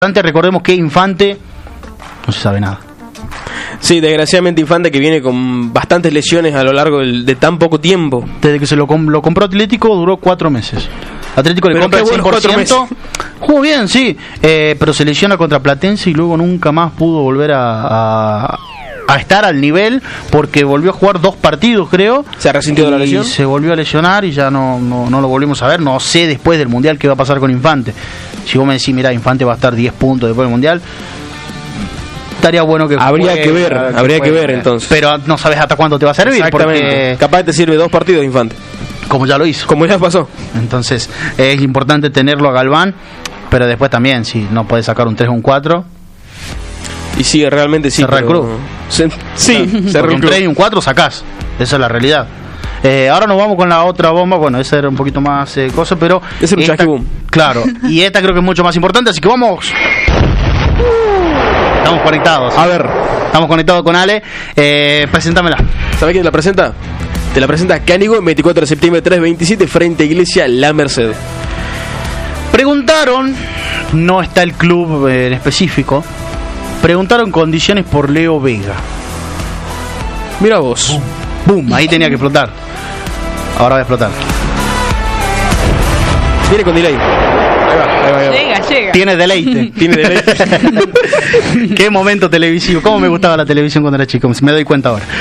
Recordemos que Infante no se sabe nada. Sí, desgraciadamente Infante, que viene con bastantes lesiones a lo largo de tan poco tiempo. Desde que se lo compró Atlético duró 4 meses. Atlético le compra el 100%. Jugó bien, sí, pero se lesiona contra Platense y luego nunca más pudo volver a estar al nivel, porque volvió a jugar 2 partidos, creo. ¿Se resintió de la lesión? Se volvió a lesionar y ya no lo volvimos a ver. No sé después del Mundial qué va a pasar con Infante. Si vos me decís, mira, Infante va a estar 10 puntos después del Mundial, estaría bueno que habría que ver entonces. Pero no sabes hasta cuándo te va a servir. Exactamente. Porque capaz te sirve 2 partidos Infante, como ya lo hizo, como ya pasó. Entonces es importante tenerlo a Galván, pero después también, si no podés sacar un 3 o un 4. Y sí, realmente sí. Cerrá el club. Porque un 3 y un 4 sacás. Esa es la realidad. Ahora nos vamos con la otra bomba. Bueno, esa era un poquito más cosa, pero ese es un chasquibum. Claro, y esta creo que es mucho más importante, así que vamos. Estamos conectados. A ver, estamos conectados con Ale. Preséntamela. ¿Sabés quién la presenta? Te la presenta Cánigo, 24 de septiembre 3:27, frente a Iglesia La Merced. Preguntaron, no está el club en específico, preguntaron condiciones por Leo Vega. Mira vos. Boom, ahí tenía que explotar. Ahora va a explotar. Viene con delay. Ahí va. Llega. Tiene deleite. Qué momento televisivo. Cómo me gustaba la televisión cuando era chico. Me doy cuenta ahora.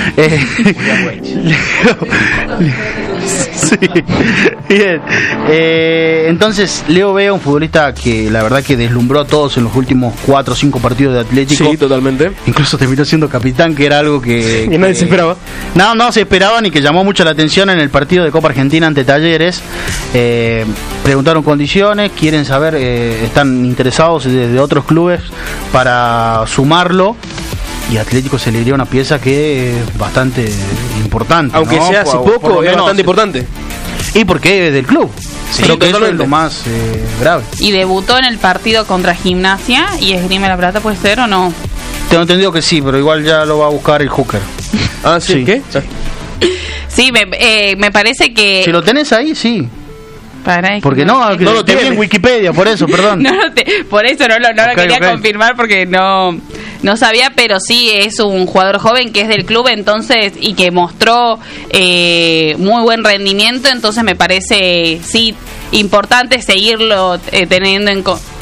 Sí. Bien. Entonces, Leo Vega, un futbolista que la verdad que deslumbró a todos en los últimos 4 o 5 partidos de Atlético. Sí, totalmente. Incluso terminó siendo capitán, que era algo que nadie se esperaba. No se esperaba, ni que llamó mucho la atención en el partido de Copa Argentina ante Talleres. Preguntaron condiciones, quieren saber, están interesados desde otros clubes para sumarlo. Y Atlético se le dio una pieza que es bastante importante. Aunque ¿no? sea hace poco, es bastante importante. Y porque es del club. Sí, creo que eso es lo más grave. Y debutó en el partido contra Gimnasia y Esgrima La Plata, ¿puede ser o no? Tengo entendido que sí, pero igual ya lo va a buscar el Hooker. Ah, ¿sí? ¿Qué? Sí, me parece que... Si lo tenés ahí, sí. Porque no lo tenía en Wikipedia, por eso, perdón. Por eso no lo quería confirmar, porque no sabía, pero sí es un jugador joven que es del club, entonces, y que mostró muy buen rendimiento, entonces me parece sí importante seguirlo teniendo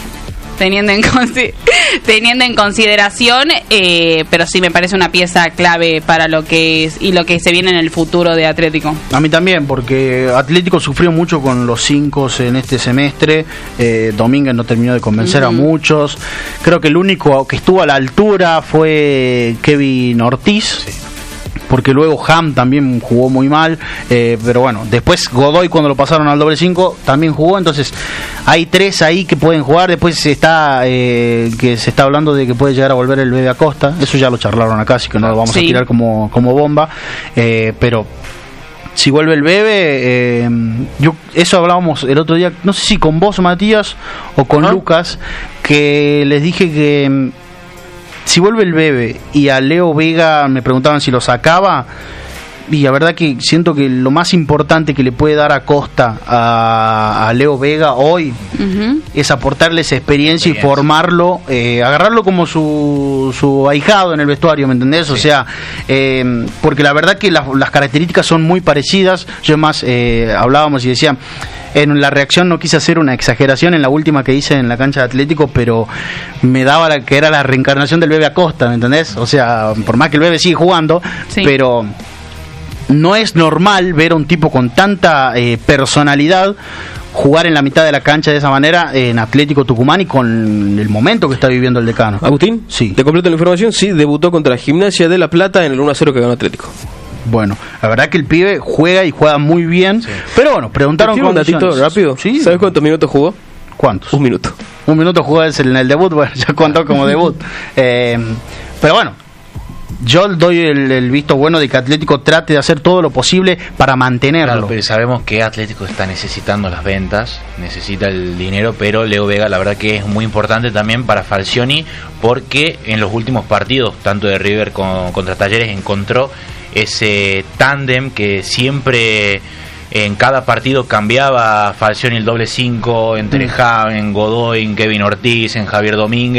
en consideración, pero sí me parece una pieza clave para lo que es y lo que se viene en el futuro de Atlético. A mí también, porque Atlético sufrió mucho con los 5 en este semestre. Domínguez no terminó de convencer a muchos. Creo que el único que estuvo a la altura fue Kevin Ortiz. Sí. Porque luego Ham también jugó muy mal, pero bueno, después Godoy, cuando lo pasaron al doble 5, también jugó. Entonces hay 3 ahí que pueden jugar. Después que se está hablando de que puede llegar a volver el Bebe Acosta. Eso ya lo charlaron acá, así que no lo vamos a tirar como bomba, pero si vuelve el Bebe, eso hablábamos el otro día, no sé si con vos, Matías, o con Lucas, que les dije que si vuelve el Bebe y a Leo Vega me preguntaban si lo sacaba, y la verdad que siento que lo más importante que le puede dar Acosta a Leo Vega hoy es aportarle esa experiencia y formarlo, agarrarlo como su ahijado en el vestuario, ¿me entendés? Sí. O sea, porque la verdad que las características son muy parecidas. Yo más hablábamos y decía, en la reacción no quise hacer una exageración en la última que hice en la cancha de Atlético, pero me daba que era la reencarnación del Bebe Acosta, ¿me entendés? O sea, por más que el Bebe sigue jugando, pero no es normal ver a un tipo con tanta personalidad jugar en la mitad de la cancha de esa manera en Atlético Tucumán y con el momento que está viviendo el decano. Agustín, sí. ¿Te completo la información? Sí, debutó contra Gimnasia de La Plata en el 1-0 que ganó Atlético. Bueno, la verdad que el pibe juega y juega muy bien, pero bueno, preguntaron un datito rápido. ¿Sí? ¿Sabes cuántos minutos jugó? ¿Cuántos? 1 minuto. 1 minuto jugó en el debut, bueno, ya contó como debut. Pero bueno, yo doy el visto bueno de que Atlético trate de hacer todo lo posible para mantenerlo. Claro, pero sabemos que Atlético está necesitando las ventas, necesita el dinero, pero Leo Vega la verdad que es muy importante también para Falcioni, porque en los últimos partidos, tanto de River contra Talleres, encontró ese tándem que siempre en cada partido cambiaba Falcioni el doble 5 entre Javen, Godoy, Kevin Ortiz, en Javier Domínguez.